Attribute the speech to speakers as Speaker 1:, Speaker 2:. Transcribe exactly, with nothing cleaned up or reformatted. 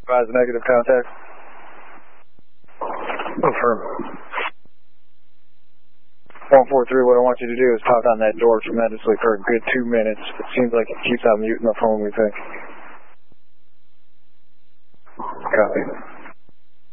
Speaker 1: Advise negative contact.
Speaker 2: Affirm.
Speaker 1: one four three, what I want you to do is talk on that door tremendously for a good two minutes. It seems like it keeps on muting the phone, we think.
Speaker 2: Copy.